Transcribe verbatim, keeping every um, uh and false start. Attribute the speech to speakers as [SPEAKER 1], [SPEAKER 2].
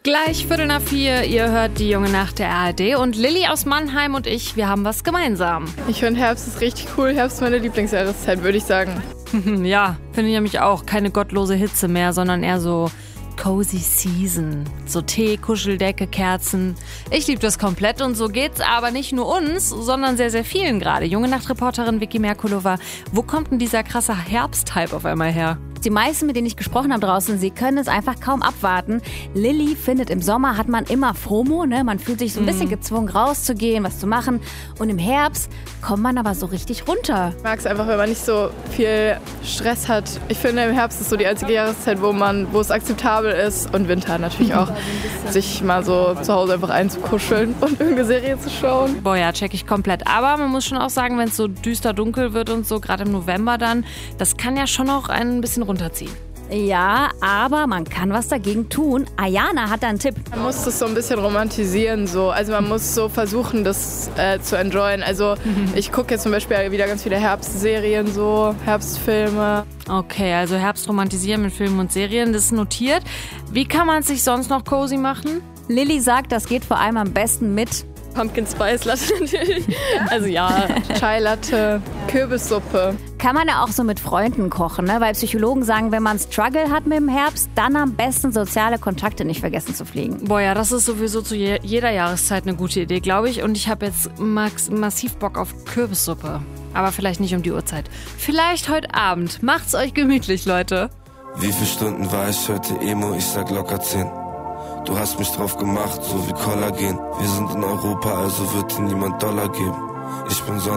[SPEAKER 1] Gleich Viertel nach vier, ihr hört die junge Nacht der A R D und Lilly aus Mannheim und ich, wir haben was gemeinsam.
[SPEAKER 2] Ich finde Herbst ist richtig cool, Herbst ist meine Lieblingsjahreszeit, würde ich sagen.
[SPEAKER 1] Ja, finde ich nämlich auch. Keine gottlose Hitze mehr, sondern eher so cozy season. So Tee, Kuscheldecke, Kerzen. Ich liebe das komplett und so geht's aber nicht nur uns, sondern sehr, sehr vielen gerade. Junge Nachtreporterin Vicky Merkulova, wo kommt denn dieser krasse Herbsthype auf einmal her?
[SPEAKER 3] Die meisten, mit denen ich gesprochen habe draußen, sie können es einfach kaum abwarten. Lilly findet, im Sommer hat man immer FOMO, ne? Man fühlt sich so ein bisschen mm. gezwungen rauszugehen, was zu machen. Und im Herbst kommt man aber so richtig runter.
[SPEAKER 2] Ich mag es einfach, wenn man nicht so viel Stress hat. Ich finde, im Herbst ist so die einzige Jahreszeit, wo man, wo es akzeptabel ist, und Winter natürlich auch, sich mal so zu Hause einfach einzukuscheln und irgendeine Serie zu schauen.
[SPEAKER 1] Boah, ja, check ich komplett. Aber man muss schon auch sagen, wenn es so düster dunkel wird und so, gerade im November dann, das kann ja schon auch ein bisschen runterziehen.
[SPEAKER 3] Ja, aber man kann was dagegen tun. Ayana hat da einen Tipp.
[SPEAKER 2] Man muss das so ein bisschen romantisieren, so. Also man muss so versuchen, das äh, zu enjoyen. Also ich gucke jetzt zum Beispiel wieder ganz viele Herbstserien, so Herbstfilme.
[SPEAKER 1] Okay, also Herbst romantisieren mit Filmen und Serien, das ist notiert. Wie kann man es sich sonst noch cozy machen?
[SPEAKER 3] Lilly sagt, das geht vor allem am besten mit
[SPEAKER 2] Pumpkin Spice Latte natürlich. Also ja, Chai Latte, Kürbissuppe.
[SPEAKER 3] Kann man ja auch so mit Freunden kochen, ne? Weil Psychologen sagen, wenn man Struggle hat mit dem Herbst, dann am besten soziale Kontakte nicht vergessen zu pflegen.
[SPEAKER 1] Boah, ja, das ist sowieso zu je- jeder Jahreszeit eine gute Idee, glaube ich. Und ich habe jetzt max- massiv Bock auf Kürbissuppe. Aber vielleicht nicht um die Uhrzeit. Vielleicht heute Abend. Macht's euch gemütlich, Leute.
[SPEAKER 4] Wie viele Stunden war ich heute Emo? Ich sag locker zehn. Du hast mich drauf gemacht, so wie Kollagen. Wir sind in Europa, also wird dir niemand Dollar geben. Ich bin Sonne.